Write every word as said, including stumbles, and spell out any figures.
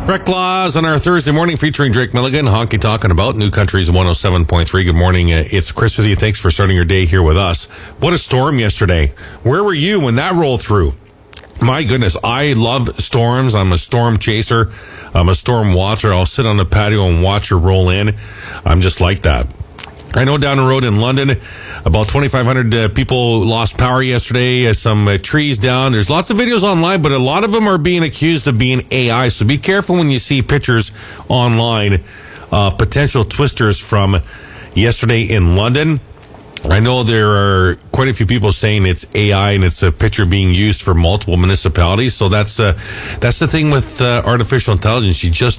Rec Laws on our Thursday morning featuring Drake Milligan, Honky Talking About New Countries one oh seven point three. Good morning. Uh, it's Chris with you. Thanks for starting your day here with us. What a storm yesterday. Where were you when that rolled through? My goodness, I love storms. I'm a storm chaser. I'm a storm watcher. I'll sit on the patio and watch her roll in. I'm just like that. I know down the road in London, about twenty-five hundred uh, people lost power yesterday, uh, some uh, trees down. There's lots of videos online, but a lot of them are being accused of being A I. So be careful when you see pictures online of potential twisters from yesterday in London. I know there are quite a few people saying it's A I and it's a picture being used for multiple municipalities. So that's uh, that's the thing with uh, artificial intelligence. You just